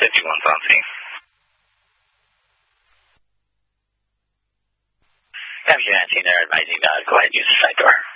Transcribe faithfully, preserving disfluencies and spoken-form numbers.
fifty-one's on scene. Avenue nineteen there advising, uh, go ahead and use the side door.